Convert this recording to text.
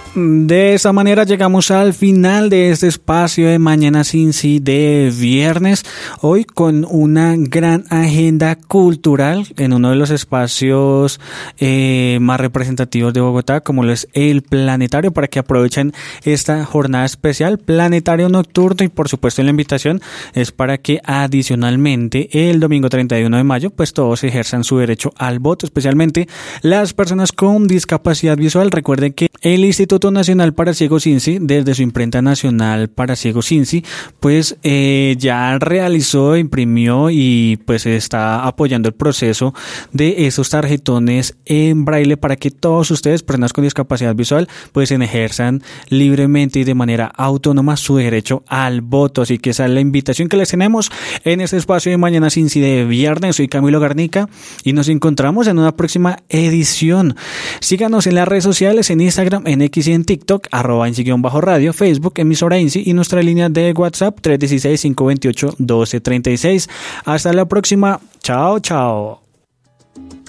De esta manera llegamos al final de este espacio de Mañana Cincy de viernes, hoy con una gran agenda cultural en uno de los espacios más representativos de Bogotá, como lo es el Planetario, para que aprovechen esta jornada especial, Planetario Nocturno, y por supuesto la invitación es para que adicionalmente el domingo 31 de mayo pues todos ejerzan su derecho al voto, especialmente las personas con discapacidad visual. Recuerden que el Instituto Nacional para Ciegos Cincy, desde su imprenta nacional para Ciegos Cincy, pues ya realizó, imprimió y pues está apoyando el proceso de esos tarjetones en braille para que todos ustedes, personas con discapacidad visual, pues ejerzan libremente y de manera autónoma su derecho al voto. Así que esa es la invitación que les tenemos en este espacio de Mañana Cincy de viernes. Soy Camilo Garnica y nos encontramos en una próxima edición. Síganos en las redes sociales, en Instagram, en X y en TikTok, @INCY_radio, Facebook, emisora INCY, y nuestra línea de WhatsApp 316-528-1236. Hasta la próxima. Chao, chao.